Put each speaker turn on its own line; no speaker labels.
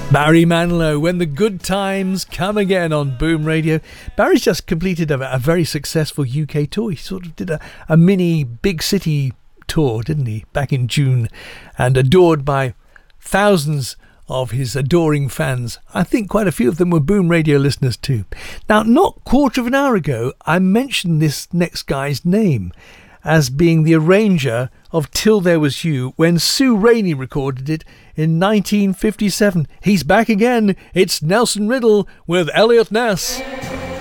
Barry Manilow, When the Good Times Come Again on Boom Radio. Barry's just completed a very successful UK tour. He sort of did a mini big city tour, didn't he, back in June, and adored by thousands of his adoring fans. I think quite a few of them were Boom Radio listeners too. Now, not quarter of an hour ago, I mentioned this next guy's name as being the arranger of Till There Was You when Sue Rainey recorded it in 1957. He's back again. It's Nelson Riddle with Elliot Ness.